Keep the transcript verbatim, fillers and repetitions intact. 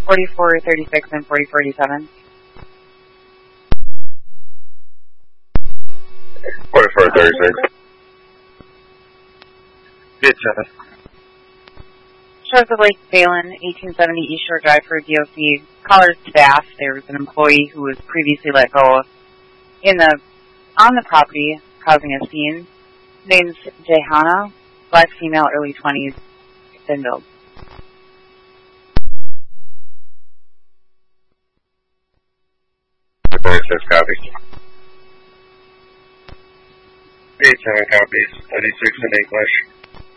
forty-four thirty-six and forty forty-seven. forty-four thirty-six. Get seven. Shores of Lake Valen, eighteen seventy East Shore Drive for D O C. Caller's staff. There was an employee who was previously let go in the on the property, causing a scene. Name's Jehana, black female, early twenties, thin build. thirty-six copies. eight seven copies. thirty-six in English.